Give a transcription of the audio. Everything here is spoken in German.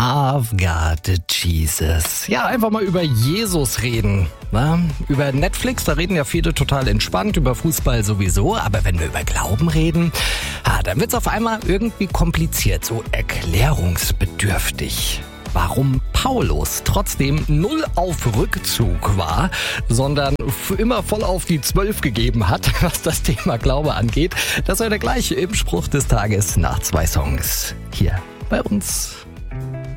I've got Jesus. Ja, einfach mal über Jesus reden. Ne? Über Netflix, da reden ja viele total entspannt, über Fußball sowieso. Aber wenn wir über Glauben reden, dann wird's auf einmal irgendwie kompliziert, so erklärungsbedürftig. Warum Paulus trotzdem null auf Rückzug war, sondern immer voll auf die 12 gegeben hat, was das Thema Glaube angeht. Das hört ihr gleich im Spruch des Tages nach 2 Songs hier bei uns.